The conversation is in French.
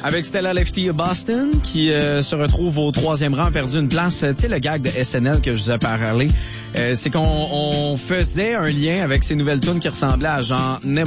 avec Stella Lefty Boston qui se retrouve au 3e rang, a perdu une place. Tu sais, le gag de SNL que je vous ai parlé, c'est qu'on faisait un lien avec ces nouvelles tunes qui ressemblaient à genre